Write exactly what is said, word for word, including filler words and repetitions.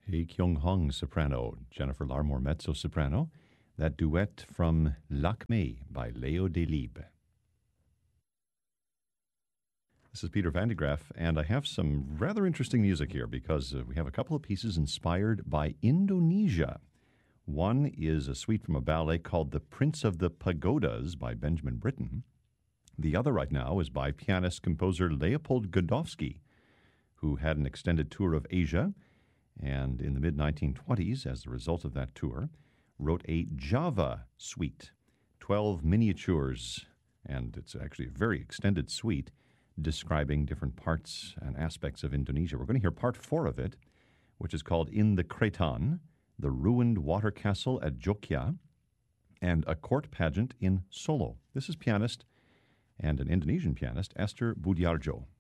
Hei Kyung-hong, soprano, Jennifer Larmore, mezzo-soprano. That duet from Lakmé by Leo Delibes. This is Peter Van de Graaff, and I have some rather interesting music here because uh, we have a couple of pieces inspired by Indonesia. One is a suite from a ballet called The Prince of the Pagodas by Benjamin Britten. The other right now is by pianist-composer Leopold Godowsky, who had an extended tour of Asia, and in the mid nineteen twenties, as a result of that tour, wrote a Java suite, twelve miniatures, and it's actually a very extended suite, describing different parts and aspects of Indonesia. We're going to hear part four of it, which is called In the Cretan, the ruined water castle at Jogja, and a court pageant in Solo. This is pianist and an Indonesian pianist, Esther Budiarjo.